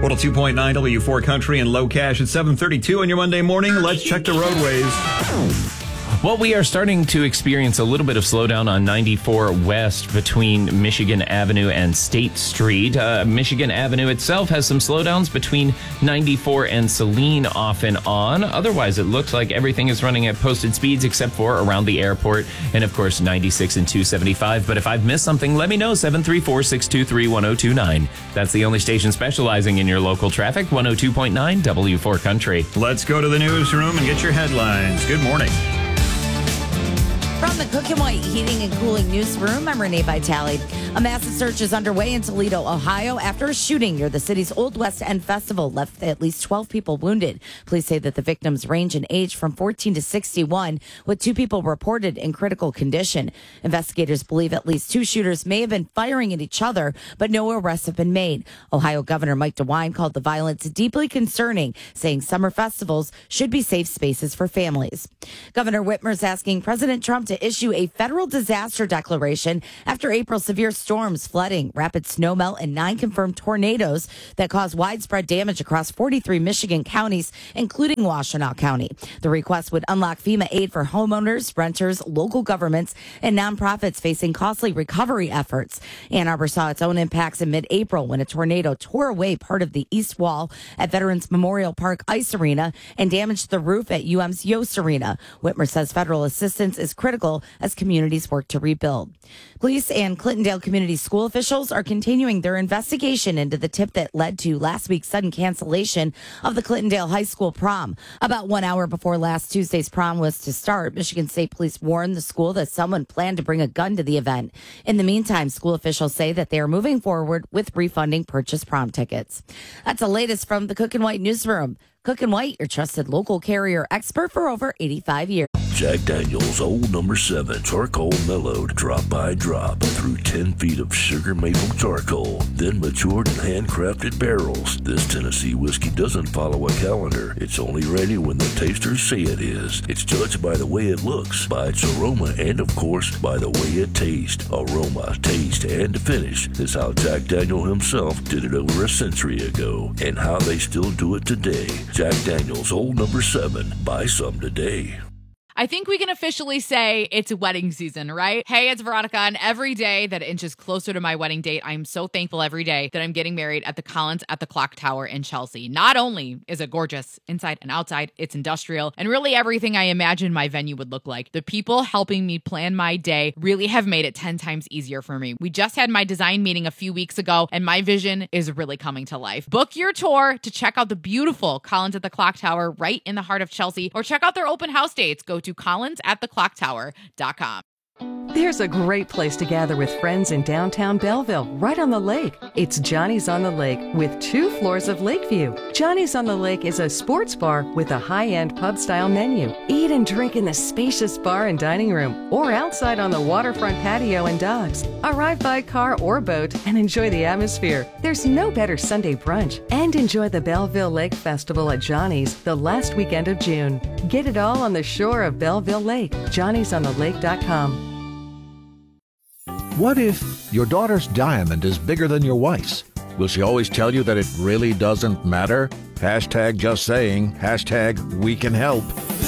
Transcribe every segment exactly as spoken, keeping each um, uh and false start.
one oh two point nine W four Country and Low Cash at seven thirty-two on your Monday morning. Let's check the roadways. Well, we are starting to experience a little bit of slowdown on ninety-four West between Michigan Avenue and State Street. Uh, Michigan Avenue itself has some slowdowns between ninety-four and Saline off and on. Otherwise, it looks like everything is running at posted speeds except for around the airport and, of course, ninety-six and two seventy-five. But if I've missed something, let me know. seven three four, six two three, one oh two nine. That's the only station specializing in your local traffic, one oh two point nine W four Country. Let's go to the newsroom and get your headlines. Good morning. From the Cook and White Heating and Cooling Newsroom, I'm Renee Vitale. A massive search is underway in Toledo, Ohio, after a shooting near the city's Old West End Festival left at least twelve people wounded. Police say that the victims range in age from fourteen to sixty-one, with two people reported in critical condition. Investigators believe at least two shooters may have been firing at each other, but no arrests have been made. Ohio Governor Mike DeWine called the violence deeply concerning, saying summer festivals should be safe spaces for families. Governor Whitmer's asking President Trump to issue a federal disaster declaration after April's severe storms, flooding, rapid snowmelt, and nine confirmed tornadoes that caused widespread damage across forty-three Michigan counties, including Washtenaw County. The request would unlock FEMA aid for homeowners, renters, local governments, and nonprofits facing costly recovery efforts. Ann Arbor saw its own impacts in mid-April when a tornado tore away part of the east wall at Veterans Memorial Park Ice Arena and damaged the roof at U M's Yost Arena. Whitmer says federal assistance is critical as communities work to rebuild. Police and Clintondale Community School officials are continuing their investigation into the tip that led to last week's sudden cancellation of the Clintondale High School prom. About one hour before last Tuesday's prom was to start, Michigan State Police warned the school that someone planned to bring a gun to the event. In the meantime, school officials say that they are moving forward with refunding purchased prom tickets. That's the latest from the Cook and White Newsroom. Cook and White, your trusted local carrier expert for over eighty-five years. Jack Daniel's Old Number seven Charcoal Mellowed Drop by Drop through ten feet of sugar maple charcoal, then matured in handcrafted barrels. This Tennessee whiskey doesn't follow a calendar. It's only ready when the tasters say it is. It's judged by the way it looks, by its aroma, and of course, by the way it tastes. Aroma, taste, and finish is how Jack Daniel himself did it over a century ago, and how they still do it today. Jack Daniel's Old Number seven. Buy some today. I think we can officially say it's wedding season, right? Hey, it's Veronica, and every day that inches closer to my wedding date, I'm so thankful every day that I'm getting married at the Collins at the Clock Tower in Chelsea. Not only is it gorgeous inside and outside, it's industrial, and really everything I imagined my venue would look like. The people helping me plan my day really have made it ten times easier for me. We just had my design meeting a few weeks ago, and my vision is really coming to life. Book your tour to check out the beautiful Collins at the Clock Tower right in the heart of Chelsea, or check out their open house dates. Go to collins at the clock tower dot com. There's a great place to gather with friends in downtown Belleville, right on the lake. It's Johnny's on the Lake with two floors of Lakeview. Johnny's on the Lake is a sports bar with a high-end pub-style menu. Eat and drink in the spacious bar and dining room or outside on the waterfront patio and docks. Arrive by car or boat and enjoy the atmosphere. There's no better Sunday brunch. And enjoy the Belleville Lake Festival at Johnny's the last weekend of June. Get it all on the shore of Belleville Lake. johnny's on the lake dot com. What if your daughter's diamond is bigger than your wife's? Will she always tell you that it really doesn't matter? Hashtag just saying. Hashtag we can help.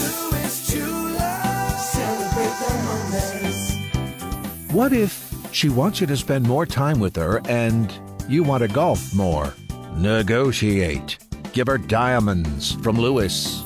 What if she wants you to spend more time with her and you want to golf more? Negotiate. Give her diamonds from Lewis.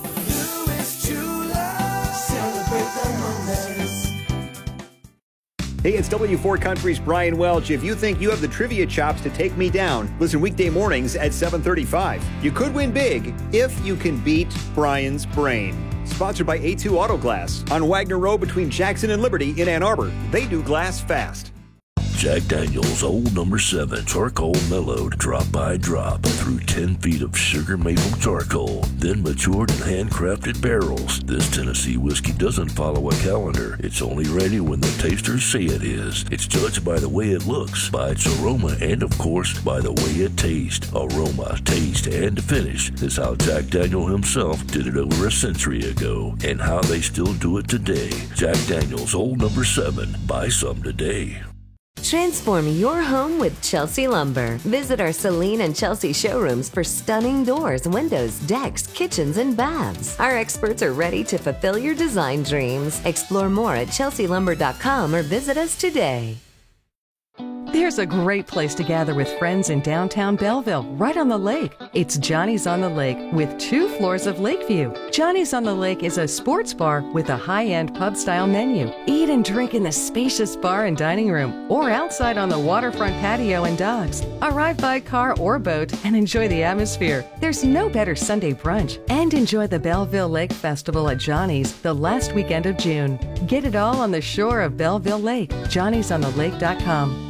Hey, it's W four Country's Brian Welch. If you think you have the trivia chops to take me down, listen weekday mornings at seven thirty-five. You could win big if you can beat Brian's brain. Sponsored by A two Auto Glass on Wagner Road between Jackson and Liberty in Ann Arbor. They do glass fast. Jack Daniel's Old Number seven Charcoal Mellowed Drop by Drop through ten feet of sugar maple charcoal, then matured in handcrafted barrels. This Tennessee whiskey doesn't follow a calendar. It's only ready when the tasters say it is. It's judged by the way it looks, by its aroma, and of course, by the way it tastes. Aroma, taste, and finish is how Jack Daniel himself did it over a century ago, and how they still do it today. Jack Daniel's Old Number seven. Buy some today. Transform your home with Chelsea Lumber. Visit our Celine and Chelsea showrooms for stunning doors, windows, decks, kitchens, and baths. Our experts are ready to fulfill your design dreams. Explore more at chelsea lumber dot com or visit us today. There's a great place to gather with friends in downtown Belleville, right on the lake. It's Johnny's on the Lake with two floors of Lakeview. Johnny's on the Lake is a sports bar with a high-end pub-style menu. Eat and drink in the spacious bar and dining room or outside on the waterfront patio and docks. Arrive by car or boat and enjoy the atmosphere. There's no better Sunday brunch. And enjoy the Belleville Lake Festival at Johnny's the last weekend of June. Get it all on the shore of Belleville Lake. johnny's on the lake dot com.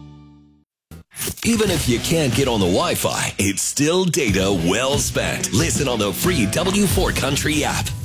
Even if you can't get on the Wi-Fi, it's still data well spent. Listen on the free W four Country app.